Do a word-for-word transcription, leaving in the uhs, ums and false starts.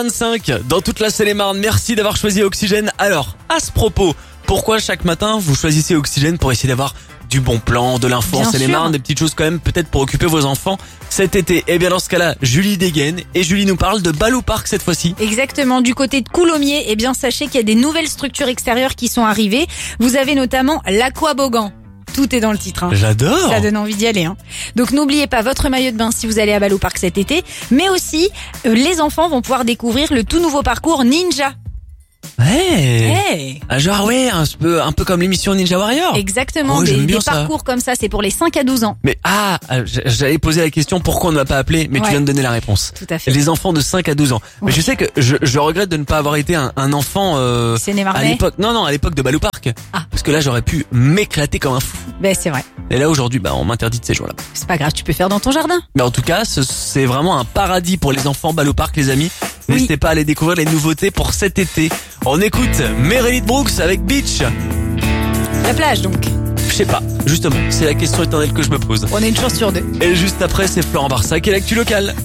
vingt-cinq dans toute la Seine-et-Marne. Merci d'avoir choisi Oxygène. Alors, à ce propos, pourquoi chaque matin vous choisissez Oxygène pour essayer d'avoir du bon plan, de l'info en Bien Seine-et-Marne, sûr. des petites choses quand même peut-être pour occuper vos enfants cet été? Eh bien dans ce cas-là, Julie dégaine et Julie nous parle de Bal au Parc cette fois-ci. Exactement, du côté de Coulommiers, eh bien sachez qu'il y a des nouvelles structures extérieures qui sont arrivées. Vous avez notamment l'Aquabogan. Tout est dans le titre. Hein. J'adore. Ça donne envie d'y aller. Hein. Donc n'oubliez pas votre maillot de bain si vous allez à Bal au Parc cet été. Mais aussi, euh, les enfants vont pouvoir découvrir le tout nouveau parcours Ninja. Ouais. Hey. Ah, genre ouais, un peu, un peu comme l'émission Ninja Warrior. Exactement, Oh, des, j'aime bien des ça. parcours comme ça, c'est pour les cinq à douze ans. Mais ah, j'allais poser la question pourquoi on ne m'a pas appelé, mais Ouais. tu viens de donner la réponse. Tout à fait. Les enfants de cinq à douze ans. Mais Ouais. je sais que je, je regrette de ne pas avoir été un, un enfant euh, à Seine-et-Marnais. l'époque. Non non, à l'époque de Bal au Parc. Ah. Parce que là j'aurais pu m'éclater comme un fou. Ben c'est vrai. Et là aujourd'hui, bah on m'interdit de ces jours-là. C'est pas grave, tu peux faire dans ton jardin. Mais en tout cas, ce- c'est vraiment un paradis pour les enfants Bal au Parc, les amis. Oui. N'hésitez pas à aller découvrir les nouveautés pour cet été. On écoute Meredith Brooks avec Beach. La plage donc. Je sais pas, justement, c'est la question éternelle que je me pose. On a une chance sur deux. Et juste après, c'est Florent Barsac et l'actu locale.